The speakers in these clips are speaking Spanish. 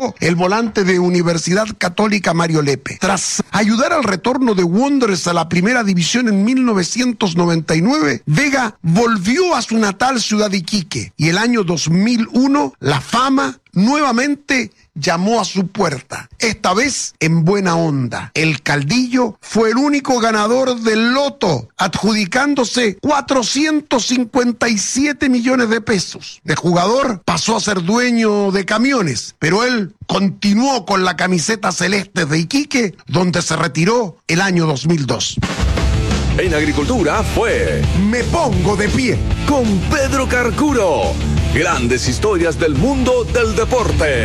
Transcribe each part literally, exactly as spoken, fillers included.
Santiago, el volante de Universidad Católica Mario Lepe. Tras ayudar al retorno de Wanderers a la primera división en mil novecientos noventa y nueve, Vega volvió a su natal ciudad de Iquique y el año dos mil uno la fama nuevamente llamó a su puerta, esta vez en buena onda. El Caldillo fue el único ganador del loto, adjudicándose cuatrocientos cincuenta y siete millones de pesos. De jugador pasó a ser dueño de camiones, pero él continuó con la camiseta celeste de Iquique, donde se retiró el año dos mil dos. En Agricultura fue Me Pongo de Pie con Pedro Carcuro. Grandes historias del mundo del deporte.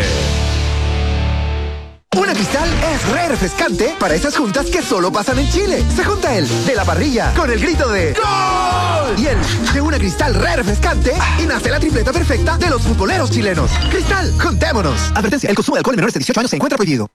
Una Cristal es re refrescante para esas juntas que solo pasan en Chile. Se junta el de la parrilla con el grito de ¡Gol! Y el de una Cristal re refrescante y nace la tripleta perfecta de los futboleros chilenos. Cristal, juntémonos. Advertencia, el consumo de alcohol en menores de dieciocho años se encuentra prohibido.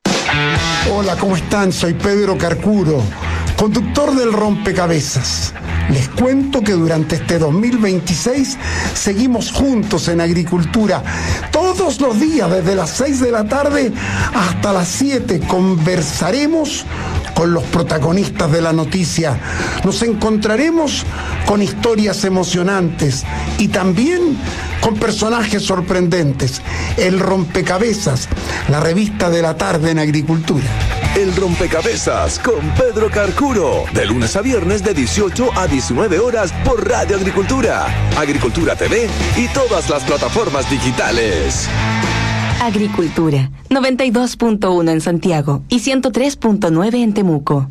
Hola, ¿cómo están? Soy Pedro Carcuro, conductor del Rompecabezas. Les cuento que durante este dos mil veintiséis seguimos juntos en Agricultura. Todos los días, desde las seis de la tarde hasta las siete, conversaremos con los protagonistas de la noticia. Nos encontraremos con historias emocionantes y también con personajes sorprendentes. El Rompecabezas, la revista de la tarde en Agricultura. El Rompecabezas con Pedro Carcuro, de lunes a viernes de dieciocho a diecinueve horas por Radio Agricultura, Agricultura T V y todas las plataformas digitales. Agricultura, noventa y dos punto uno en Santiago y ciento tres punto nueve en Temuco.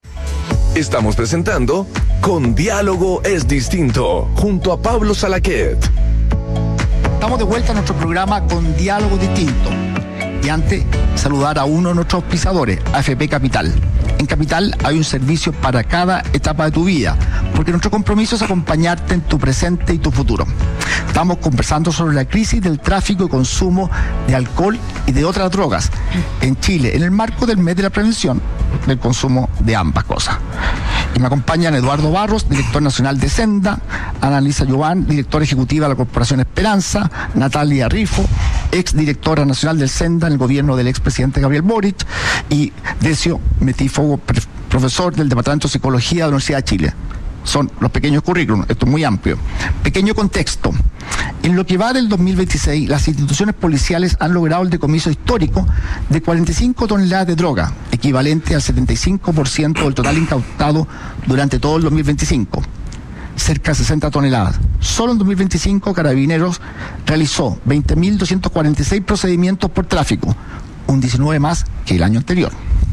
Estamos presentando Con Diálogo es Distinto, junto a Pablo Salaquet. Estamos de vuelta a nuestro programa Con Diálogo Distinto. Y antes, saludar a uno de nuestros auspiciadores, A F P Capital. En Capital hay un servicio para cada etapa de tu vida, porque nuestro compromiso es acompañarte en tu presente y tu futuro. Estamos conversando sobre la crisis del tráfico y consumo de alcohol y de otras drogas en Chile, en el marco del mes de la prevención del consumo de ambas cosas. Y me acompañan Eduardo Barros, director nacional de Senda, Annalisa Giován, directora ejecutiva de la Corporación Esperanza, Natalia Rifo, ex directora nacional del Senda en el gobierno del expresidente Gabriel Boric, y Decio Metífogo, profesor del Departamento de Psicología de la Universidad de Chile. Son los pequeños currículums, esto es muy amplio. Pequeño contexto. En lo que va del dos mil veintiséis, las instituciones policiales han logrado el decomiso histórico de cuarenta y cinco toneladas de droga, equivalente al setenta y cinco por ciento del total incautado durante todo el dos mil veinticinco. Cerca de sesenta toneladas. Solo en dos mil veinticinco, Carabineros realizó veinte mil doscientos cuarenta y seis procedimientos por tráfico, un diecinueve más que el año anterior.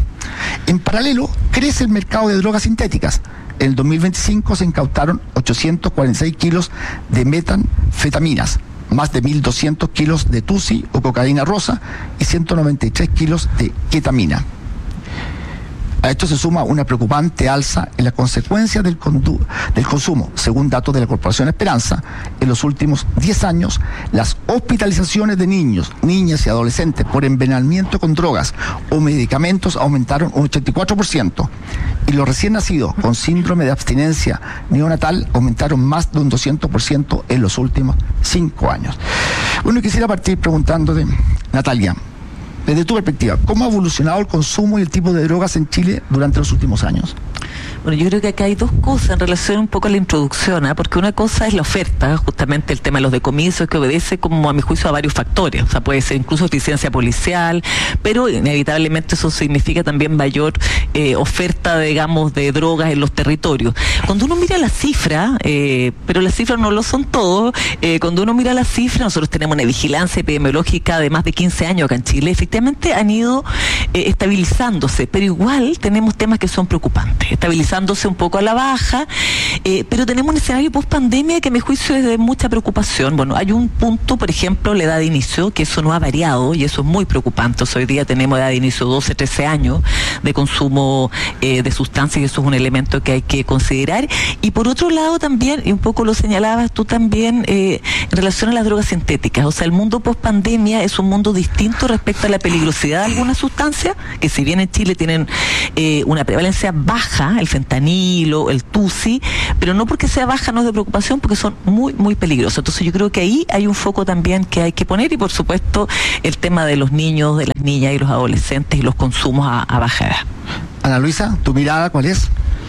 En paralelo, crece el mercado de drogas sintéticas. En el dos mil veinticinco se incautaron ochocientos cuarenta y seis kilos de metanfetaminas, más de mil doscientos kilos de tusi o cocaína rosa y ciento noventa y tres kilos de ketamina. A esto se suma una preocupante alza en las consecuencias del, condu- del consumo. Según datos de la Corporación Esperanza, en los últimos diez años, las hospitalizaciones de niños, niñas y adolescentes por envenenamiento con drogas o medicamentos aumentaron un ochenta y cuatro por ciento. Y los recién nacidos con síndrome de abstinencia neonatal aumentaron más de un doscientos por ciento en los últimos cinco años. Bueno, quisiera partir preguntándote, Natalia, desde tu perspectiva, ¿cómo ha evolucionado el consumo y el tipo de drogas en Chile durante los últimos años? Bueno, yo creo que acá hay dos cosas en relación un poco a la introducción, ¿eh? Porque una cosa es la oferta, justamente el tema de los decomisos, que obedece como a mi juicio a varios factores, o sea, puede ser incluso eficiencia policial, pero inevitablemente eso significa también mayor eh, oferta, digamos, de drogas en los territorios. Cuando uno mira la cifra, eh, pero las cifras no lo son todo, eh, cuando uno mira la cifra, nosotros tenemos una vigilancia epidemiológica de más de quince años acá en Chile, efectivamente han ido eh, estabilizándose, pero igual tenemos temas que son preocupantes, estabilizándose un poco a la baja, eh, pero tenemos un escenario post pandemia que a mi juicio es de mucha preocupación. Bueno, hay un punto, por ejemplo, la edad de inicio, que eso no ha variado y eso es muy preocupante. O sea, hoy día tenemos edad de inicio doce, trece años de consumo eh, de sustancias y eso es un elemento que hay que considerar. Y por otro lado también, y un poco lo señalabas tú también, eh, en relación a las drogas sintéticas, o sea, el mundo post pandemia es un mundo distinto respecto a la peligrosidad de algunas sustancias sustancias que si bien en Chile tienen eh, una prevalencia baja, el fentanilo, el tusi, pero no porque sea baja no es de preocupación, porque son muy, muy peligrosos. Entonces yo creo que ahí hay un foco también que hay que poner, y por supuesto el tema de los niños, de las niñas y los adolescentes y los consumos a, a baja edad. Ana Luisa, ¿tu mirada cuál es?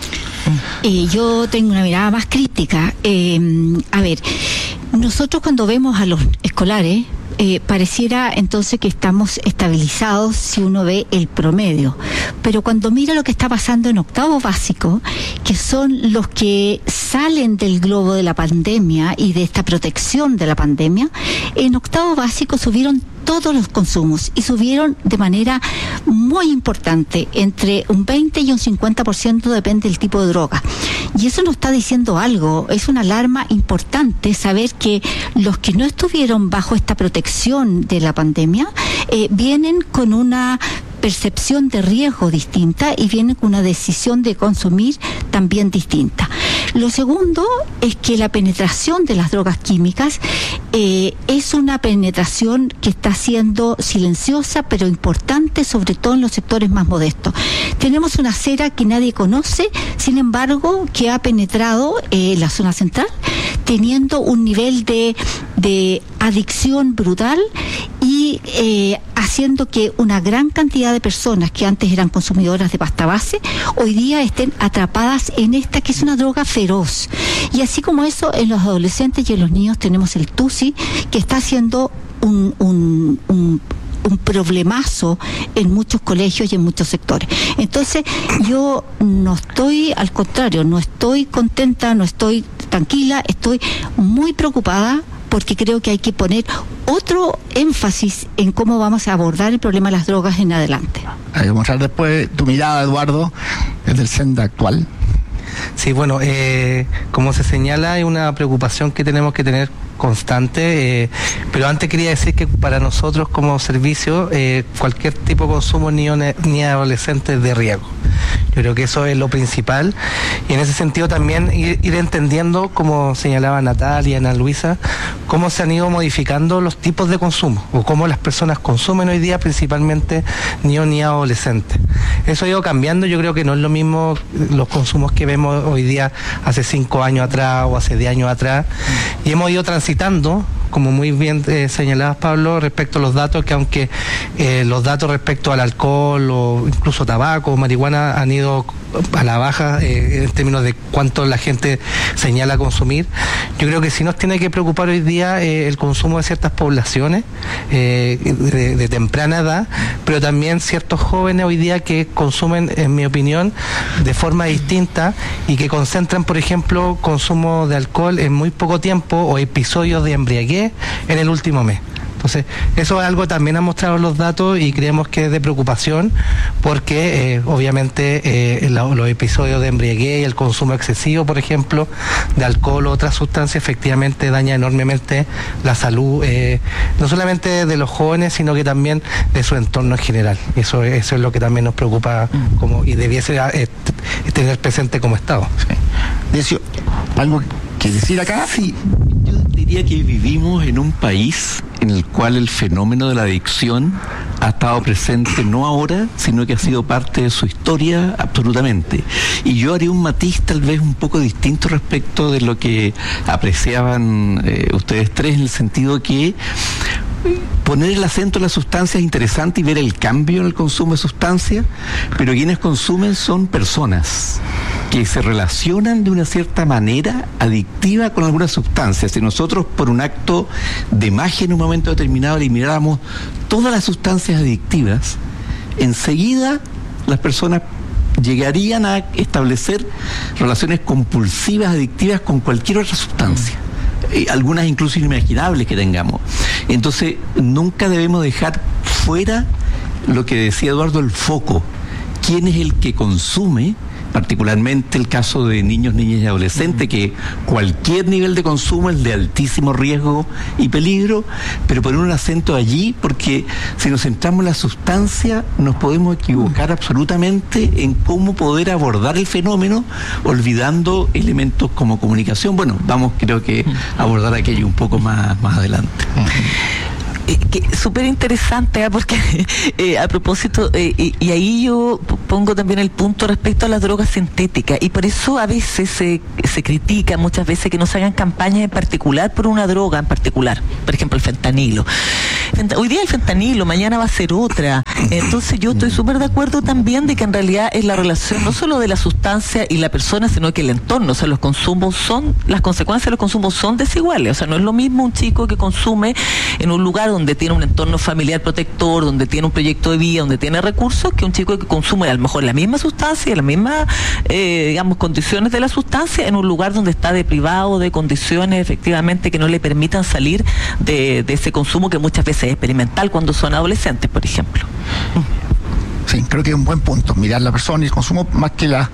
Eh, yo tengo una mirada más crítica. Eh, a ver, nosotros cuando vemos a los escolares, Eh, pareciera entonces que estamos estabilizados si uno ve el promedio, pero cuando mira lo que está pasando en octavo básico, que son los que salen del globo de la pandemia y de esta protección de la pandemia, en octavo básico subieron todos los consumos y subieron de manera muy importante, entre un veinte y un cincuenta por ciento, depende del tipo de droga. Y eso nos está diciendo algo, es una alarma importante saber que los que no estuvieron bajo esta protección de la pandemia eh, vienen con una percepción de riesgo distinta y vienen con una decisión de consumir también distinta. Lo segundo es que la penetración de las drogas químicas eh, es una penetración que está siendo silenciosa pero importante, sobre todo en los sectores más modestos. Tenemos una acera que nadie conoce, sin embargo, que ha penetrado eh, la zona central, teniendo un nivel de, de adicción brutal y eh, haciendo que una gran cantidad de personas que antes eran consumidoras de pasta base, hoy día estén atrapadas en esta que es una droga feroz. Y así como eso, en los adolescentes y en los niños tenemos el tusi, que está haciendo un, un, un un problemazo en muchos colegios y en muchos sectores. Entonces, yo no estoy, al contrario, no estoy contenta, no estoy tranquila, estoy muy preocupada, porque creo que hay que poner otro énfasis en cómo vamos a abordar el problema de las drogas en adelante. Hay que mostrar después tu mirada, Eduardo, desde el Senda actual. Sí, bueno, eh, como se señala, es una preocupación que tenemos que tener constante, eh, pero antes quería decir que para nosotros como servicio eh, cualquier tipo de consumo ni, ni adolescente es de riesgo. Yo creo que eso es lo principal, y en ese sentido también ir, ir entendiendo, como señalaba Natalia, Ana Luisa, cómo se han ido modificando los tipos de consumo o cómo las personas consumen hoy día, principalmente niños ni adolescentes. Eso ha ido cambiando. Yo creo que no es lo mismo los consumos que vemos hoy día hace cinco años atrás o hace diez años atrás, y hemos ido transitando, como muy bien eh, señalabas, Pablo, respecto a los datos, que aunque eh, los datos respecto al alcohol o incluso tabaco o marihuana han ido a la baja eh, en términos de cuánto la gente señala consumir, yo creo que sí nos tiene que preocupar hoy día eh, el consumo de ciertas poblaciones eh, de, de temprana edad, pero también ciertos jóvenes hoy día que consumen, en mi opinión, de forma distinta y que concentran, por ejemplo, consumo de alcohol en muy poco tiempo o episodios de embriaguez en el último mes. Entonces, eso es algo que también han mostrado los datos y creemos que es de preocupación, porque eh, obviamente eh, la, los episodios de embriaguez y el consumo excesivo, por ejemplo, de alcohol o otras sustancias, efectivamente daña enormemente la salud, eh, no solamente de los jóvenes, sino que también de su entorno en general. Eso, eso es lo que también nos preocupa como, y debiese eh, tener presente como Estado. Sí. Decio, ¿algo que decir acá? Sí, yo diría que vivimos en un país en el cual el fenómeno de la adicción ha estado presente no ahora, sino que ha sido parte de su historia absolutamente. Y yo haría un matiz tal vez un poco distinto respecto de lo que apreciaban eh, ustedes tres, en el sentido que poner el acento en la sustancia es interesante y ver el cambio en el consumo de sustancias, pero quienes consumen son personas que se relacionan de una cierta manera adictiva con alguna sustancia. Si nosotros por un acto de magia en un momento determinado elimináramos todas las sustancias adictivas, enseguida las personas llegarían a establecer relaciones compulsivas, adictivas con cualquier otra sustancia. Eh, algunas incluso inimaginables que tengamos. Entonces, nunca debemos dejar fuera lo que decía Eduardo, el foco. ¿Quién es el que consume? Particularmente el caso de niños, niñas y adolescentes, que cualquier nivel de consumo es de altísimo riesgo y peligro, pero poner un acento allí, porque si nos centramos en la sustancia nos podemos equivocar absolutamente en cómo poder abordar el fenómeno, olvidando elementos como comunicación. Bueno, vamos creo que a abordar aquello un poco más, más adelante. Eh, que súper interesante, ¿eh? Porque eh, a propósito, eh, y, y ahí yo pongo también el punto respecto a las drogas sintéticas, y por eso a veces se, se critica muchas veces que no se hagan campañas en particular por una droga en particular, por ejemplo el fentanilo. Hoy día el fentanilo, mañana va a ser otra. Entonces yo estoy súper de acuerdo también de que en realidad es la relación no solo de la sustancia y la persona, sino que el entorno. O sea, los consumos son, las consecuencias de los consumos son desiguales. O sea, no es lo mismo un chico que consume en un lugar donde tiene un entorno familiar protector, donde tiene un proyecto de vida, donde tiene recursos, que un chico que consume a lo mejor la misma sustancia, las mismas, eh, digamos, condiciones de la sustancia en un lugar donde está deprivado de condiciones efectivamente que no le permitan salir de, de ese consumo que muchas veces es experimental cuando son adolescentes, por ejemplo. Sí, creo que es un buen punto, mirar la persona y el consumo más que la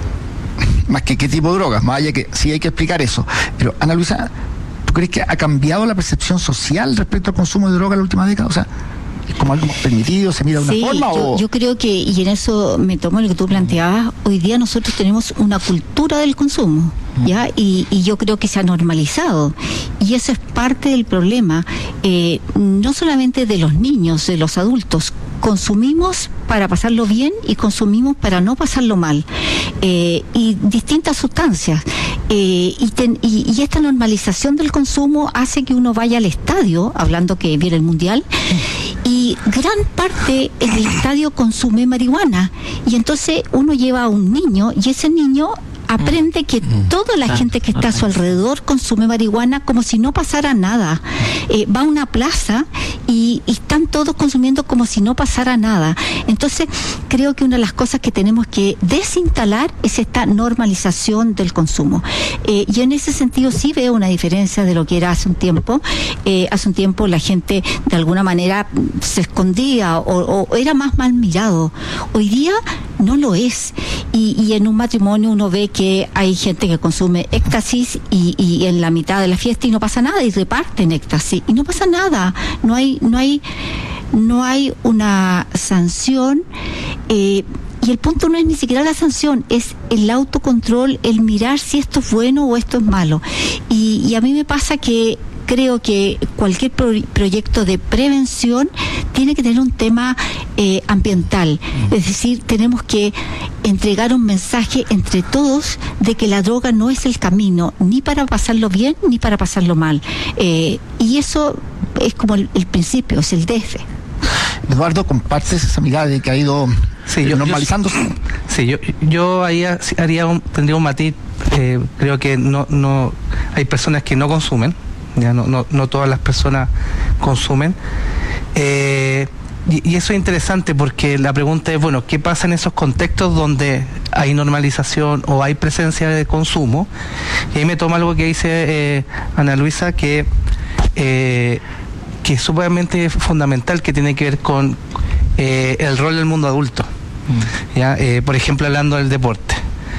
más que qué tipo de drogas, más allá que sí hay que explicar eso. Pero Ana Luisa, ¿tú crees que ha cambiado la percepción social respecto al consumo de drogas en la última década? O sea, ¿es como algo más permitido, se mira de una sí, forma? Yo, o... yo creo que, y en eso me tomo lo que tú planteabas, hoy día nosotros tenemos una cultura del consumo, ¿ya? Y, y yo creo que se ha normalizado. Y eso es parte del problema, eh, no solamente de los niños, de los adultos. Consumimos para pasarlo bien y consumimos para no pasarlo mal. Eh, y distintas sustancias. Eh, y, ten, y, y esta normalización del consumo hace que uno vaya al estadio, hablando que viene el mundial, y gran parte en el estadio consume marihuana. Y entonces uno lleva a un niño y ese niño aprende que toda la gente que está a su alrededor consume marihuana como si no pasara nada. Eh, va a una plaza y, y están todos consumiendo como si no pasara nada. Entonces, creo que una de las cosas que tenemos que desinstalar es esta normalización del consumo. Eh, y en ese sentido sí veo una diferencia de lo que era hace un tiempo. Eh, hace un tiempo la gente de alguna manera se escondía o, o era más mal mirado. Hoy día no lo es. Y, y en un matrimonio uno ve que que hay gente que consume éxtasis y, y en la mitad de la fiesta y no pasa nada y reparten éxtasis y no pasa nada, no hay no hay no hay una sanción, eh, y el punto no es ni siquiera la sanción, es el autocontrol, el mirar si esto es bueno o esto es malo. Y, y a mí me pasa que creo que cualquier pro proyecto de prevención tiene que tener un tema eh, ambiental. Es decir, tenemos que entregar un mensaje entre todos de que la droga no es el camino, ni para pasarlo bien, ni para pasarlo mal. Eh, y eso es como el, el principio, es el D F. Eduardo, ¿compartes esa mirada de que ha ido sí, yo, normalizándose? Yo, sí, yo, yo ahí haría un, tendría un matiz. Eh, creo que no, no hay personas que no consumen. Ya no, no, no todas las personas consumen. Eh, y, y eso es interesante porque la pregunta es, bueno, ¿qué pasa en esos contextos donde hay normalización o hay presencia de consumo? Y ahí me toma algo que dice eh, Ana Luisa, que, eh, que es sumamente fundamental, que tiene que ver con eh, el rol del mundo adulto. Mm. ¿Ya? Eh, por ejemplo, hablando del deporte.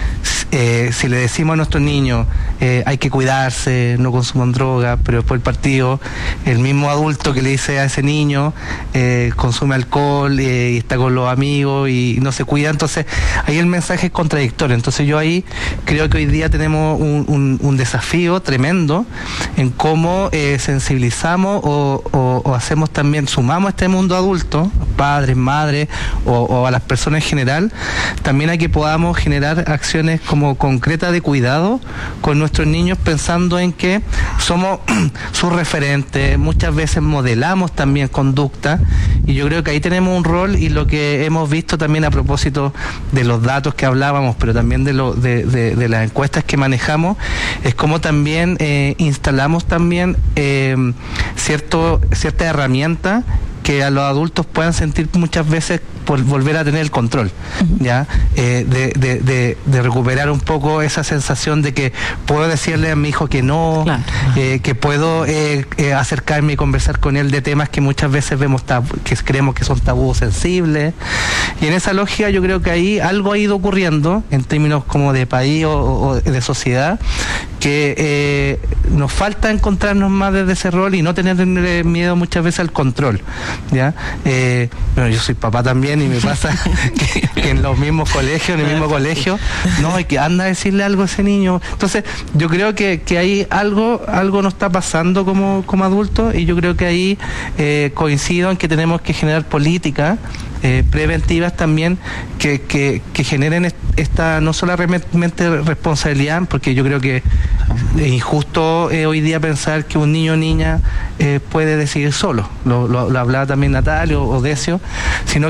Eh, si le decimos a nuestros niños eh, hay que cuidarse, no consuman droga, pero después del partido el mismo adulto que le dice a ese niño eh, consume alcohol eh, y está con los amigos y no se cuida, entonces ahí el mensaje es contradictorio. Entonces yo ahí creo que hoy día tenemos un, un, un desafío tremendo en cómo eh, sensibilizamos o, o, o hacemos también, sumamos a este mundo adulto, padres, madres o, o a las personas en general, también a que podamos generar acciones como concreta de cuidado con nuestros niños, pensando en que somos sus referentes, muchas veces modelamos también conducta, y yo creo que ahí tenemos un rol. Y lo que hemos visto también a propósito de los datos que hablábamos, pero también de, lo, de, de, de las encuestas que manejamos, es como también eh, instalamos también eh, cierto, cierta herramienta que a los adultos puedan sentir muchas veces por volver a tener el control, ya eh, de, de, de, de recuperar un poco esa sensación de que puedo decirle a mi hijo que no, claro. eh, que puedo eh, eh, acercarme y conversar con él de temas que muchas veces vemos tabú, que creemos que son tabús sensibles, y en esa lógica yo creo que ahí algo ha ido ocurriendo en términos como de país o, o de sociedad, que eh, nos falta encontrarnos más desde ese rol y no tener miedo muchas veces al control, ¿ya? Eh, bueno, yo soy papá también y me pasa que, que en los mismos colegios, en el mismo colegio, no, hay que anda a decirle algo a ese niño. Entonces, yo creo que, que ahí algo, algo nos está pasando como, como adultos, y yo creo que ahí eh, coincido en que tenemos que generar políticas Eh, preventivas también que, que, que generen esta no solamente responsabilidad, porque yo creo que es injusto eh, hoy día pensar que un niño o niña eh, puede decidir solo, lo, lo, lo hablaba también Natalio o Decio, sino